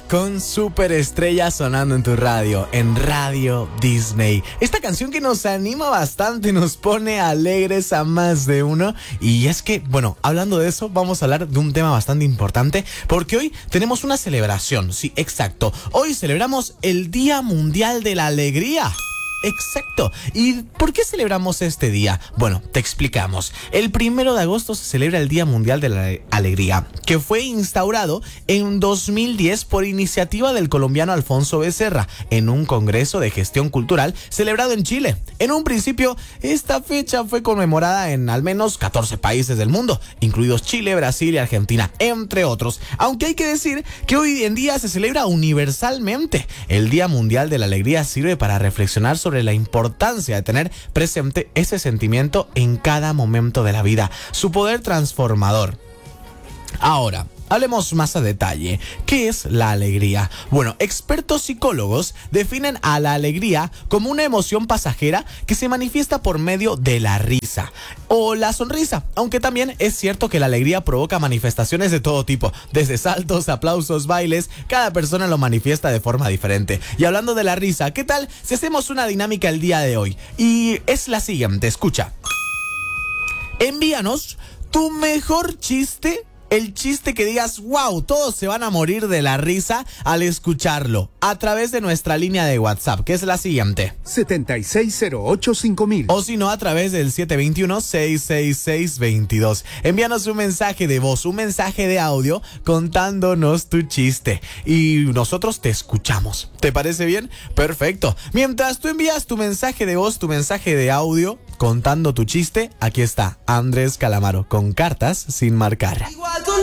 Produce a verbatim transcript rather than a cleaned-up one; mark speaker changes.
Speaker 1: con Superestrella sonando en tu radio, en Radio Disney. Esta canción que nos anima bastante, nos pone alegres a más de uno. Y es que, bueno, hablando de eso, vamos a hablar de un tema bastante importante, porque hoy tenemos una celebración. Sí, exacto. Hoy celebramos el Día Mundial de la Alegría. Exacto. ¿Y por qué celebramos este día? Bueno, te explicamos. El primero de agosto se celebra el Día Mundial de la Alegría, que fue instaurado en dos mil diez por iniciativa del colombiano Alfonso Becerra en un congreso de gestión cultural celebrado en Chile. En un principio, esta fecha fue conmemorada en al menos catorce países del mundo, incluidos Chile, Brasil y Argentina, entre otros. Aunque hay que decir que hoy en día se celebra universalmente. El Día Mundial de la Alegría sirve para reflexionar sobre sobre la importancia de tener presente ese sentimiento en cada momento de la vida, su poder transformador. Ahora, hablemos más a detalle. ¿Qué es la alegría? Bueno, expertos psicólogos definen a la alegría como una emoción pasajera que se manifiesta por medio de la risa o la sonrisa, aunque también es cierto que la alegría provoca manifestaciones de todo tipo, desde saltos, aplausos, bailes. Cada persona lo manifiesta de forma diferente. Y hablando de la risa, ¿qué tal si hacemos una dinámica el día de hoy? Y es la siguiente, escucha. Envíanos tu mejor chiste. El chiste que digas, wow, todos se van a morir de la risa al escucharlo, a través de nuestra línea de WhatsApp, que es la siguiente.
Speaker 2: setenta y seis cero ocho cinco mil.
Speaker 1: O si no, a través del siete dos uno, seis seis seis, dos dos. Envíanos un mensaje de voz, un mensaje de audio contándonos tu chiste. Y nosotros te escuchamos. ¿Te parece bien? Perfecto. Mientras tú envías tu mensaje de voz, tu mensaje de audio, contando tu chiste, aquí está Andrés Calamaro con cartas sin marcar.